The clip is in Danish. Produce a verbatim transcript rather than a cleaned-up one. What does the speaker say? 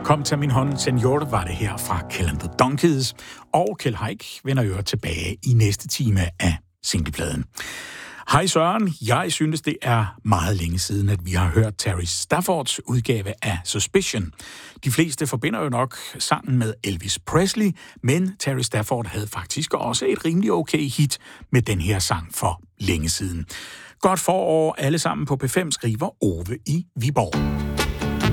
Kom til min hånd, senior, var det her fra Kjell and the Donkeys, og Kjeld Haik vender jo tilbage i næste time af singlepladen. Hej Søren, jeg synes, det er meget længe siden, at vi har hørt Terry Staffords udgave af Suspicion. De fleste forbinder jo nok sangen med Elvis Presley, men Terry Stafford havde faktisk også et rimelig okay hit med den her sang for længe siden. Godt forår alle sammen på P fem, skriver Ove i Viborg.